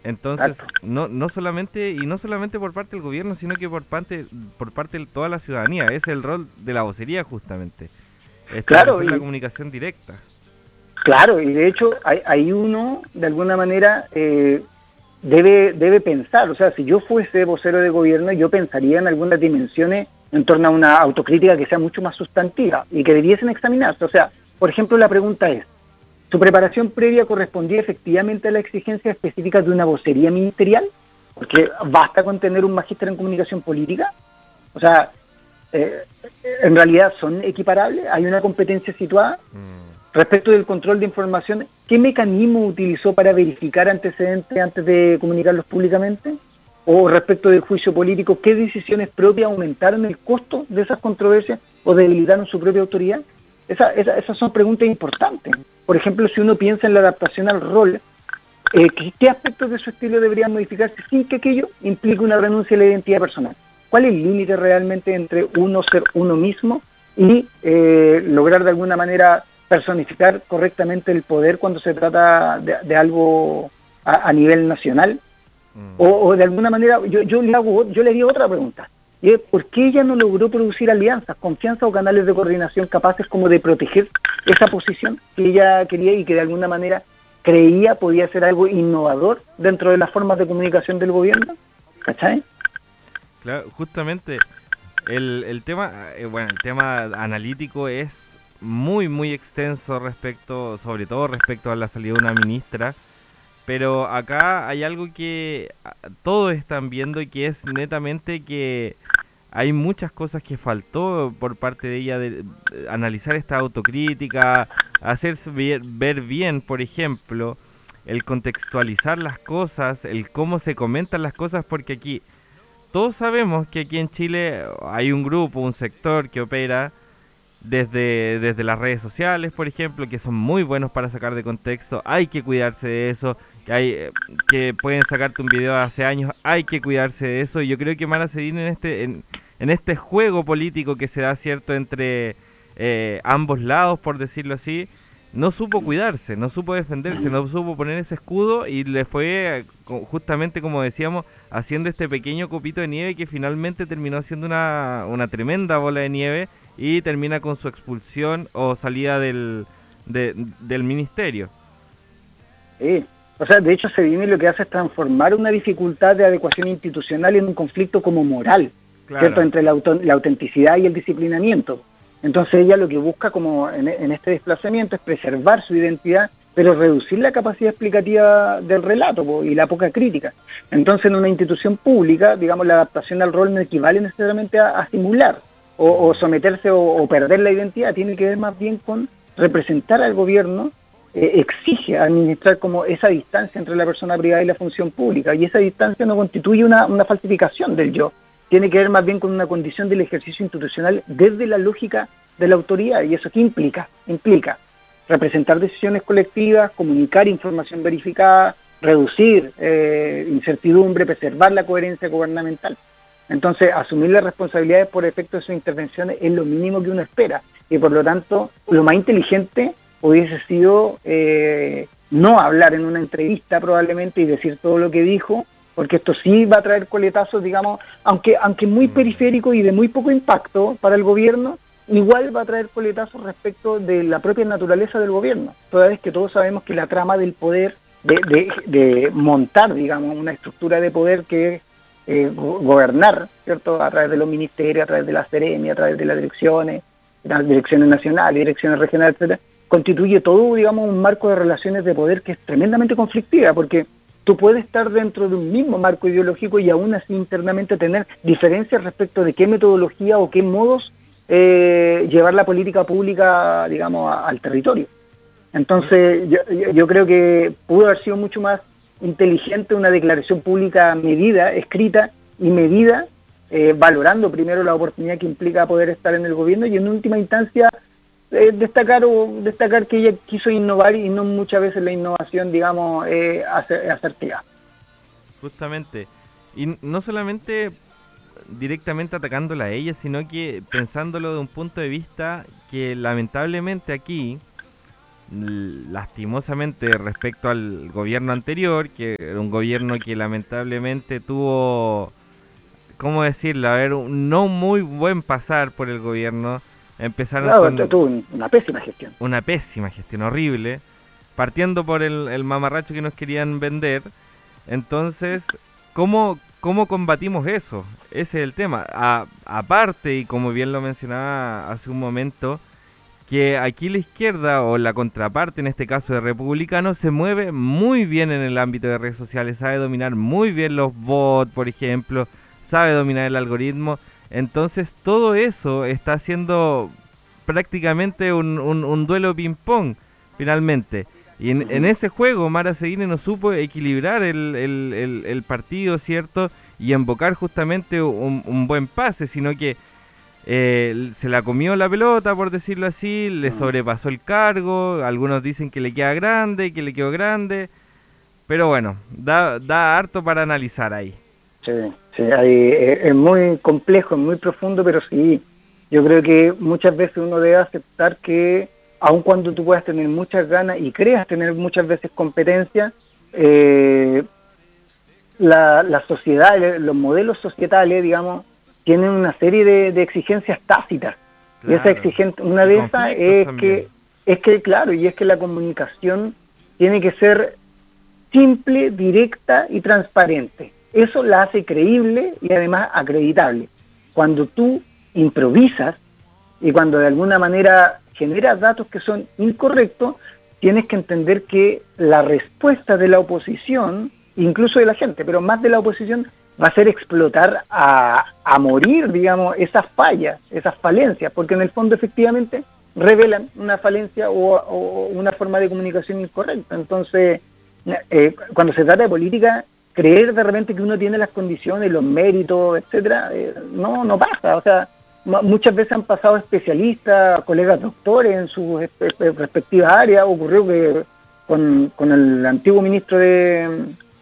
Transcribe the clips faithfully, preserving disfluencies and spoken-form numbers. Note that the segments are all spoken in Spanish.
Entonces, Exacto. no no solamente, y no solamente por parte del gobierno, sino que por parte, por parte de toda la ciudadanía. Ese es el rol de la vocería, justamente. Claro, Establecer la y comunicación directa. claro, y de hecho hay, hay uno, de alguna manera, eh, debe, debe pensar, o sea, si yo fuese vocero de gobierno, yo pensaría en algunas dimensiones en torno a una autocrítica que sea mucho más sustantiva y que debiesen examinarse. O sea, por ejemplo, la pregunta es, ¿su preparación previa correspondía efectivamente a la exigencia específica de una vocería ministerial? Porque basta con tener un magíster en comunicación política. O sea, eh, en realidad son equiparables, hay una competencia situada. Mm. Respecto del control de información, ¿qué mecanismo utilizó para verificar antecedentes antes de comunicarlos públicamente? O respecto del juicio político, ¿qué decisiones propias aumentaron el costo de esas controversias o debilitaron su propia autoridad? Esa, esa, esas son preguntas importantes. Por ejemplo, si uno piensa en la adaptación al rol, eh, ¿qué, ¿qué aspectos de su estilo deberían modificarse sin que aquello implique una renuncia a la identidad personal? ¿Cuál es el límite realmente entre uno ser uno mismo y eh, lograr de alguna manera personificar correctamente el poder cuando se trata de, de algo a, a nivel nacional? Mm. O, o de alguna manera, yo, yo le hago, yo le haría otra pregunta. Y es, ¿por qué ella no logró producir alianzas, confianza o canales de coordinación capaces como de proteger esa posición que ella quería y que de alguna manera creía podía ser algo innovador dentro de las formas de comunicación del gobierno? ¿Cachai? Claro, justamente el, el tema, eh, bueno, el tema analítico es muy, muy extenso respecto, sobre todo respecto a la salida de una ministra. Pero acá hay algo que ah, todos están viendo, y que es netamente que hay muchas cosas que faltó por parte de ella, de, de analizar esta autocrítica, hacerse ver, ver bien, por ejemplo, el contextualizar las cosas, el cómo se comentan las cosas, porque aquí todos sabemos que aquí en Chile hay un grupo, un sector que opera desde, desde las redes sociales, por ejemplo, que son muy buenos para sacar de contexto. Hay que cuidarse de eso. Que hay eh, que pueden sacarte un video de hace años. Hay que cuidarse de eso. Y yo creo que Mara Cedín, en este en, en este juego político que se da, cierto, entre eh, ambos lados, por decirlo así, no supo cuidarse, no supo defenderse, no supo poner ese escudo, y le fue, justamente como decíamos, haciendo este pequeño copito de nieve que finalmente terminó siendo una, una tremenda bola de nieve, y termina con su expulsión o salida del, de, del ministerio. Sí. O sea, de hecho, se viene lo que hace es transformar una dificultad de adecuación institucional en un conflicto como moral, ¿cierto? Claro. Entre la, auto, la autenticidad y el disciplinamiento. Entonces ella lo que busca como en, en este desplazamiento es preservar su identidad, pero reducir la capacidad explicativa del relato po, y la poca crítica. Entonces, en una institución pública, digamos, la adaptación al rol no equivale necesariamente a, a simular o, o someterse o, o perder la identidad, tiene que ver más bien con representar al gobierno. Eh, exige administrar como esa distancia entre la persona privada y la función pública, y esa distancia no constituye una, una falsificación del yo, tiene que ver más bien con una condición del ejercicio institucional desde la lógica de la autoridad. ¿Y eso qué implica? Implica representar decisiones colectivas, comunicar información verificada, reducir eh, incertidumbre, preservar la coherencia gubernamental. Entonces, asumir las responsabilidades por efecto de sus intervenciones es lo mínimo que uno espera, y por lo tanto, lo más inteligente hubiese sido eh, no hablar en una entrevista probablemente y decir todo lo que dijo, porque esto sí va a traer coletazos, digamos, aunque, aunque muy periférico y de muy poco impacto para el gobierno, igual va a traer coletazos respecto de la propia naturaleza del gobierno, toda vez que todos sabemos que la trama del poder, de, de, de montar, digamos, una estructura de poder que es eh, gobernar, ¿cierto?, a través de los ministerios, a través de las seremi, a través de las direcciones, las direcciones nacionales, direcciones regionales, etcétera, constituye todo, digamos, un marco de relaciones de poder que es tremendamente conflictiva, porque tú puedes estar dentro de un mismo marco ideológico y aún así internamente tener diferencias respecto de qué metodología o qué modos eh, llevar la política pública, digamos, a, al territorio. Entonces, yo, yo creo que pudo haber sido mucho más inteligente una declaración pública medida, escrita y medida, eh, valorando primero la oportunidad que implica poder estar en el gobierno y en última instancia Eh, destacar o destacar que ella quiso innovar y no muchas veces la innovación, digamos, eh, asertiva. Justamente. Y no solamente directamente atacándola a ella, sino que pensándolo de un punto de vista que lamentablemente aquí lastimosamente respecto al gobierno anterior, que era un gobierno que lamentablemente tuvo, ¿cómo decirlo? A ver, un no muy buen pasar por el gobierno. Empezaron Claro, con tuvo una pésima gestión. una pésima gestión, horrible, partiendo por el, el mamarracho que nos querían vender. Entonces, ¿cómo, cómo combatimos eso? Ese es el tema. A, aparte, y como bien lo mencionaba hace un momento, que aquí la izquierda o la contraparte, en este caso de republicano, se mueve muy bien en el ámbito de redes sociales, sabe dominar muy bien los bots, por ejemplo, sabe dominar el algoritmo. Entonces todo eso está haciendo prácticamente un, un, un duelo ping-pong, finalmente. Y en, en ese juego Mara Seguine no supo equilibrar el, el, el, el partido, ¿cierto? Y invocar justamente un, un buen pase, sino que eh, se la comió la pelota, por decirlo así, le sobrepasó el cargo, algunos dicen que le queda grande, que le quedó grande, pero bueno, da, da harto para analizar ahí. Sí, sí, hay, es muy complejo, es muy profundo, pero sí, yo creo que muchas veces uno debe aceptar que aun cuando tú puedas tener muchas ganas y creas tener muchas veces competencia, eh, la, la sociedad, los modelos societales, digamos, tienen una serie de, de exigencias tácitas. Claro. Y esa exigente, una de esas es también. que, es que, claro, y es que la comunicación tiene que ser simple, directa y transparente. Eso la hace creíble y además acreditable. Cuando tú improvisas y cuando de alguna manera generas datos que son incorrectos, tienes que entender que la respuesta de la oposición, incluso de la gente, pero más de la oposición, va a ser explotar a, a morir, digamos, esas fallas, esas falencias, porque en el fondo efectivamente revelan una falencia o, o una forma de comunicación incorrecta. Entonces, eh, cuando se trata de política, creer de repente que uno tiene las condiciones, los méritos, etcétera, eh, no, no pasa. O sea, m- muchas veces han pasado especialistas, colegas doctores en sus espe- respectivas áreas. Ocurrió que con, con el antiguo ministro de,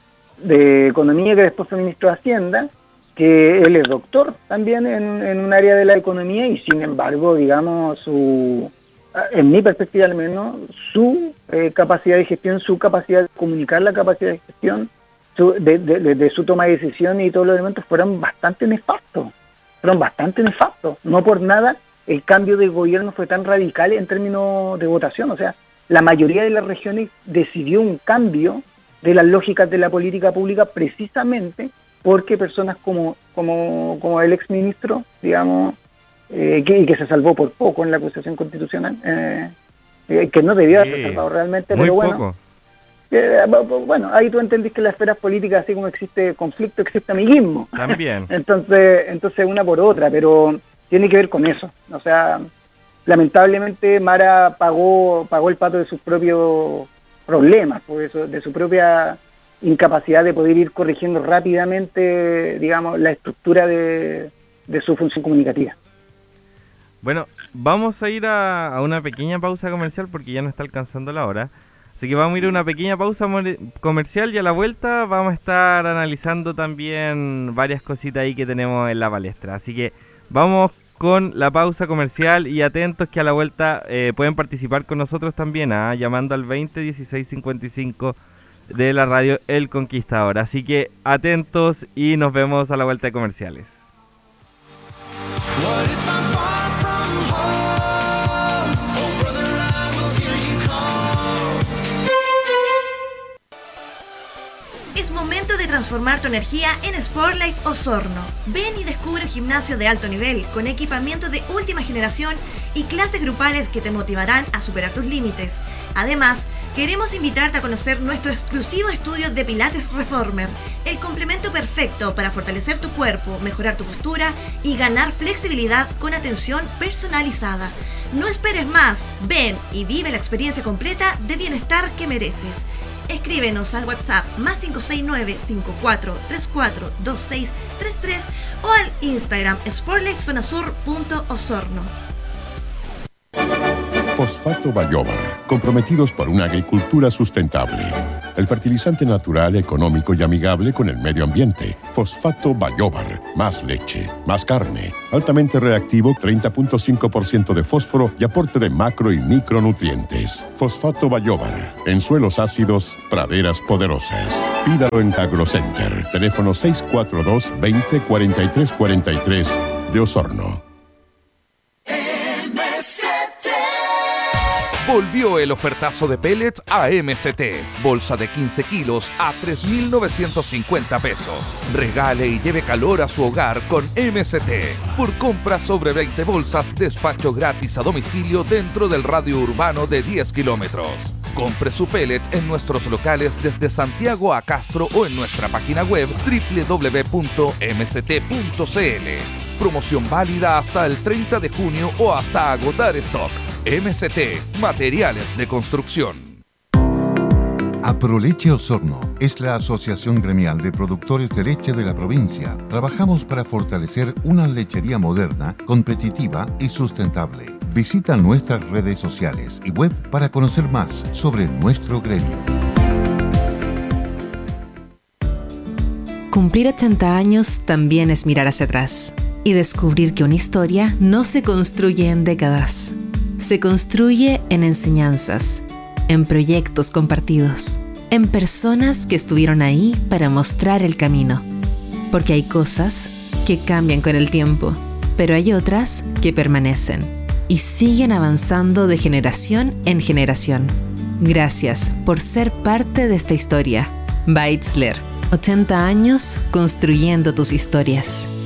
de Economía, que después fue ministro de Hacienda, que él es doctor también en, en un área de la economía y sin embargo, digamos, su, en mi perspectiva al menos, su eh, capacidad de gestión, su capacidad de comunicar la capacidad de gestión, su, de, de, de, de su toma de decisiones y todos los elementos fueron bastante nefastos, fueron bastante nefastos. No por nada el cambio de gobierno fue tan radical en términos de votación, o sea, la mayoría de las regiones decidió un cambio de las lógicas de la política pública precisamente porque personas como como como el exministro, digamos, eh, que, que se salvó por poco en la acusación constitucional, eh, eh, que no debió sí, haberse salvado realmente, pero bueno, poco. Eh, bueno, ahí tú entendís que en las esferas políticas, así como existe conflicto, existe amiguismo. También. entonces, entonces una por otra, pero tiene que ver con eso. O sea, lamentablemente Mara pagó pagó el pato de sus propios problemas, por eso, de su propia incapacidad de poder ir corrigiendo rápidamente, digamos, la estructura de, de su función comunicativa. Bueno, vamos a ir a, a una pequeña pausa comercial porque ya no está alcanzando la hora. Así que vamos a ir a una pequeña pausa comercial y a la vuelta vamos a estar analizando también varias cositas ahí que tenemos en la palestra. Así que vamos con la pausa comercial y atentos que a la vuelta eh, pueden participar con nosotros también, ¿eh? Llamando al veinte dieciséis cincuenta y cinco de la radio El Conquistador. Así que atentos y nos vemos a la vuelta de comerciales. Es momento de transformar tu energía en Sportlife Osorno. Ven y descubre un gimnasio de alto nivel con equipamiento de última generación y clases grupales que te motivarán a superar tus límites. Además, queremos invitarte a conocer nuestro exclusivo estudio de Pilates Reformer, el complemento perfecto para fortalecer tu cuerpo, mejorar tu postura y ganar flexibilidad con atención personalizada. No esperes más, ven y vive la experiencia completa de bienestar que mereces. Escríbenos al WhatsApp más cinco seis nueve, cinco cuatro tres cuatro, dos seis tres tres o al Instagram sportlifezonasur punto osorno. Fosfato Bayóvar, comprometidos por una agricultura sustentable. el fertilizante natural, económico y amigable con el medio ambiente. Fosfato Bayobar. Más leche, más carne. Altamente reactivo, treinta punto cinco por ciento de fósforo y aporte de macro y micronutrientes. Fosfato Bayobar. En suelos ácidos, praderas poderosas. Pídalo en AgroCenter. Teléfono seis cuatro dos, veinte, cuarenta y tres cuarenta y tres de Osorno. Volvió el ofertazo de pellets a M C T. Bolsa de quince kilos a tres mil novecientos cincuenta pesos. Regale y lleve calor a su hogar con M C T. Por compra sobre veinte bolsas, despacho gratis a domicilio dentro del radio urbano de diez kilómetros. Compre su pellet en nuestros locales desde Santiago a Castro o en nuestra página web doble u doble u doble u punto m c t punto c l. Promoción válida hasta el treinta de junio o hasta agotar stock. M C T, materiales de construcción. Aproleche Osorno es la asociación gremial de productores de leche de la provincia. Trabajamos para fortalecer una lechería moderna, competitiva y sustentable. Visita nuestras redes sociales y web para conocer más sobre nuestro gremio. Cumplir ochenta años también es mirar hacia atrás y descubrir que una historia no se construye en décadas. Se construye en enseñanzas, en proyectos compartidos, en personas que estuvieron ahí para mostrar el camino. Porque hay cosas que cambian con el tiempo, pero hay otras que permanecen y siguen avanzando de generación en generación. Gracias por ser parte de esta historia. Beitzler, ochenta años construyendo tus historias.